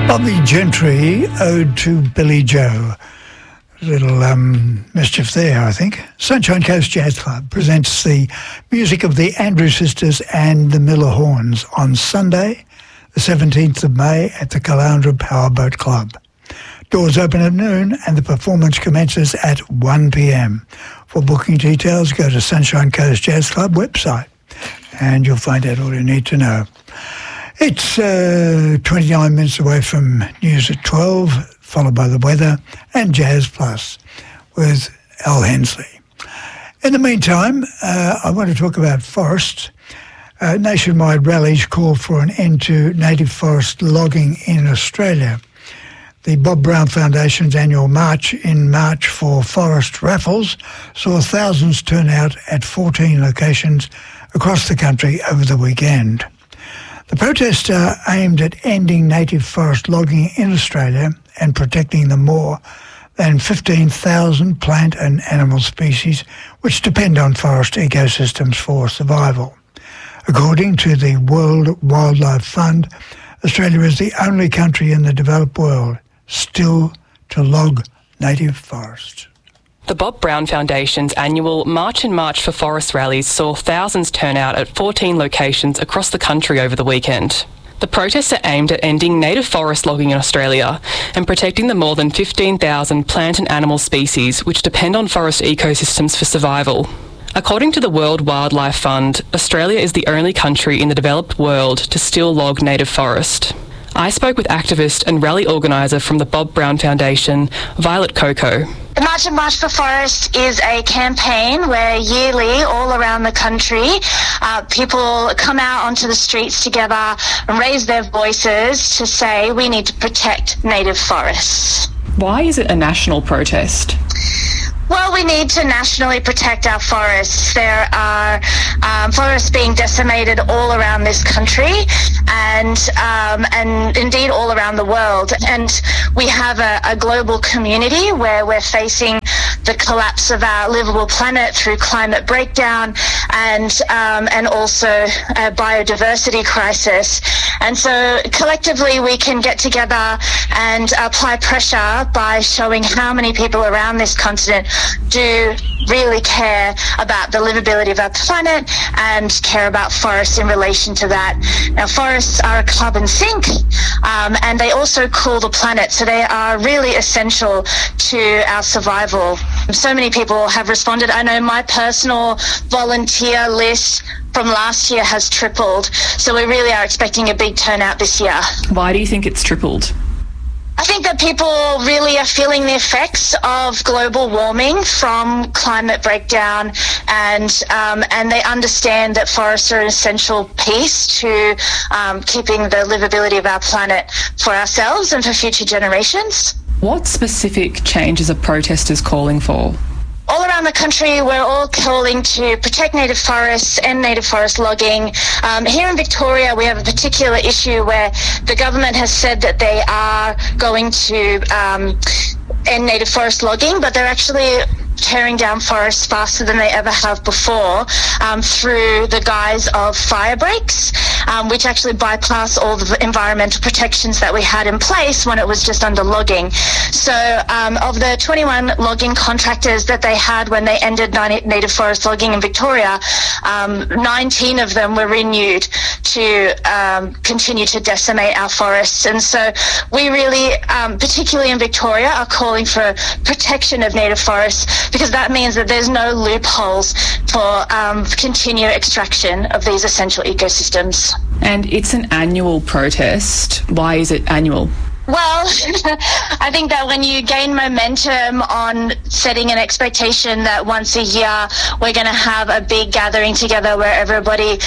Bobby Gentry, Ode to Billy Joe. Little mischief there, I think. Sunshine Coast Jazz Club presents the music of the Andrews Sisters and the Miller Horns on Sunday, the 17th of May at the Caloundra Powerboat Club. Doors open at noon and the performance commences at 1 p.m. For booking details, go to Sunshine Coast Jazz Club website and you'll find out all you need to know. It's 29 minutes away from news at 12, followed by the weather and Jazz Plus with Al Hensley. In the meantime, I want to talk about forests. Nationwide rallies call for an end to native forest logging in Australia. The Bob Brown Foundation's annual march in March for Forest Raffles saw thousands turn out at 14 locations across the country over the weekend. The protests are aimed at ending native forest logging in Australia and protecting the more than 15,000 plant and animal species which depend on forest ecosystems for survival. According to the World Wildlife Fund, Australia is the only country in the developed world still to log native forest. The Bob Brown Foundation's annual March in March for Forest rallies saw thousands turn out at 14 locations across the country over the weekend. The protests are aimed at ending native forest logging in Australia and protecting the more than 15,000 plant and animal species which depend on forest ecosystems for survival. According to the World Wildlife Fund, Australia is the only country in the developed world to still log native forest. I spoke with activist and rally organiser from the Bob Brown Foundation, Violet Coco. The March in March for Forest is a campaign where yearly, all around the country, people come out onto the streets together and raise their voices to say we need to protect native forests. Why is it a national protest? Well, we need to nationally protect our forests. There are forests being decimated all around this country and indeed all around the world. And we have a global community where we're facing the collapse of our livable planet through climate breakdown and also a biodiversity crisis. And so collectively we can get together and apply pressure by showing how many people around this continent do really care about the livability of our planet and care about forests in relation to that. Now, forests are a carbon sink and they also cool the planet, so they are really essential to our survival. So many people have responded. I know my personal volunteer list from last year has tripled, so we really are expecting a big turnout this year. Why do you think it's tripled? I think that people really are feeling the effects of global warming from climate breakdown, and they understand that forests are an essential piece to keeping the livability of our planet for ourselves and for future generations. What specific changes are protesters calling for? All around the country, we're all calling to protect native forests and native forest logging. Here in Victoria, we have a particular issue where the government has said that they are going to end native forest logging, but they're actually tearing down forests faster than they ever have before through the guise of fire breaks, which actually bypass all the environmental protections that we had in place when it was just under logging. So of the 21 logging contractors that they had when they ended native forest logging in Victoria, 19 of them were renewed to continue to decimate our forests. And so we really, particularly in Victoria, are calling for protection of native forests, because that means that there's no loopholes for continued extraction of these essential ecosystems. And it's an annual protest. Why is it annual? Well, I think that when you gain momentum on setting an expectation that once a year we're going to have a big gathering together where everybody,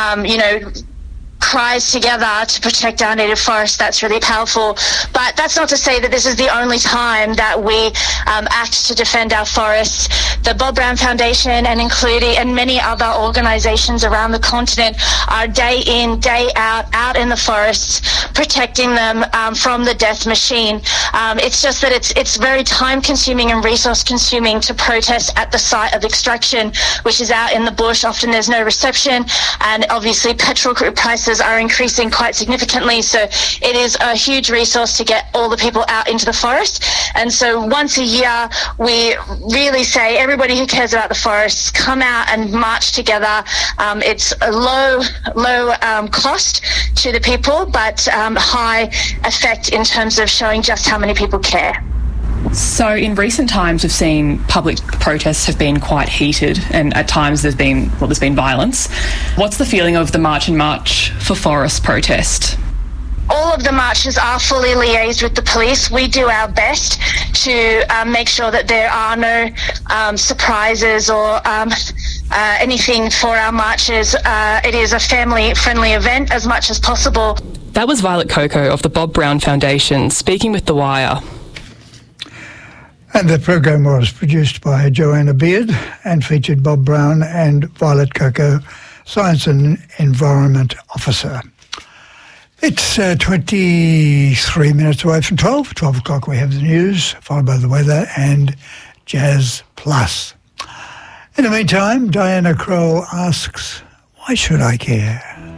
cries together to protect our native forests, that's really powerful. But that's not to say that this is the only time that we act to defend our forests. The Bob Brown Foundation and many other organisations around the continent are day in, day out in the forests, protecting them from the death machine. It's just that it's very time-consuming and resource-consuming to protest at the site of extraction, which is out in the bush. Often there's no reception, and obviously petrol prices are increasing quite significantly, so it is a huge resource to get all the people out into the forest. And so once a year, we really say everybody who cares about the forests, come out and march together. It's a low cost to the people, but high effect in terms of showing just how many people care. So in recent times, we've seen public protests have been quite heated, and at times there's been violence. What's the feeling of the March and March for Forests protest? All of the marches are fully liaised with the police. We do our best to make sure that there are no surprises or anything for our marches. It is a family-friendly event as much as possible. That was Violet Coco of the Bob Brown Foundation speaking with The Wire. And the program was produced by Joanna Beard and featured Bob Brown and Violet Coco, Science and Environment Officer. It's 23 minutes away from 12. 12 o'clock we have the news, followed by the weather and Jazz Plus. In the meantime, Diana Kroll asks, why should I care?